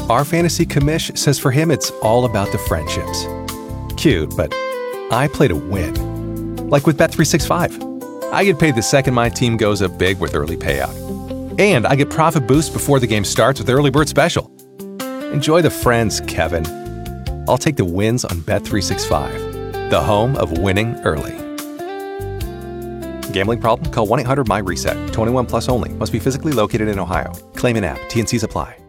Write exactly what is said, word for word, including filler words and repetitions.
Our fantasy commish says for him it's all about the friendships. Cute, but I play to win. Like with Bet three sixty-five. I get paid the second my team goes up big with early payout. And I get profit boost before the game starts with Early Bird Special. Enjoy the friends, Kevin. I'll take the wins on Bet three sixty-five, the home of winning early. Gambling problem? Call one eight hundred M Y RESET. twenty-one plus only. Must be physically located in Ohio. Claim in app. T N Cs apply.